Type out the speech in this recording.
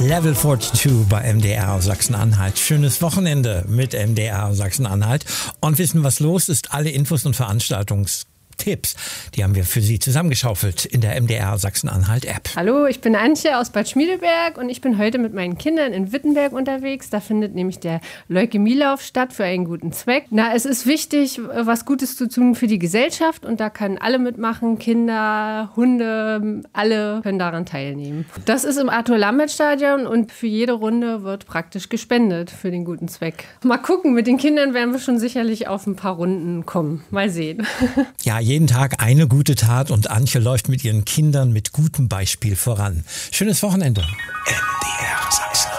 Level 42 bei MDR Sachsen-Anhalt. Schönes Wochenende mit MDR Sachsen-Anhalt. Und wissen, was los ist, alle Infos und Veranstaltungstipps, die haben wir für Sie zusammengeschaufelt in der MDR Sachsen-Anhalt-App. Hallo, ich bin Antje aus Bad Schmiedeberg und ich bin heute mit meinen Kindern in Wittenberg unterwegs. Da findet nämlich der Leukämielauf statt für einen guten Zweck. Es ist wichtig, was Gutes zu tun für die Gesellschaft und da können alle mitmachen, Kinder, Hunde, alle können daran teilnehmen. Das ist im Arthur-Lamberts-Stadion und für jede Runde wird praktisch gespendet für den guten Zweck. Mal gucken, mit den Kindern werden wir schon sicherlich auf ein paar Runden kommen. Mal sehen. Ja, jeden Tag eine gute Tat und Antje läuft mit ihren Kindern mit gutem Beispiel voran. Schönes Wochenende. MDR Sachsen.